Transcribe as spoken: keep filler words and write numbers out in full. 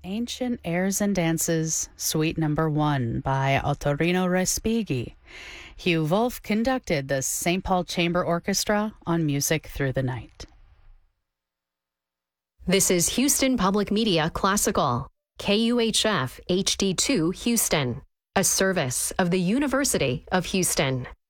Ancient Airs and Dances, Suite Number One by Ottorino Respighi. Hugh Wolf conducted the Saint Paul Chamber Orchestra on Music Through the Night. This is Houston Public Media Classical, K U H F H D two Houston, a service of the University of Houston.